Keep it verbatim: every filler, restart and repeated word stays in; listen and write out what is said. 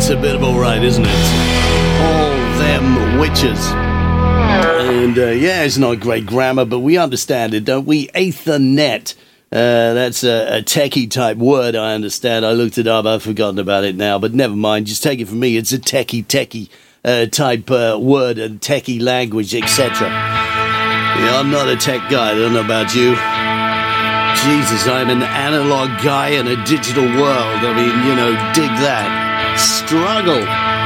It's a bit of all right, isn't it? All them witches. And, uh, yeah, it's not great grammar, but we understand it, don't we? Ethernet. Uh, that's a, a techie-type word, I understand. I looked it up. I've forgotten about it now, but never mind. Just take it from me. It's a techie, techie uh, type uh, word and techie language, et cetera. Yeah, I'm not a tech guy. I don't know about you. Jesus, I'm an analog guy in a digital world. I mean, you know, dig that. Struggle.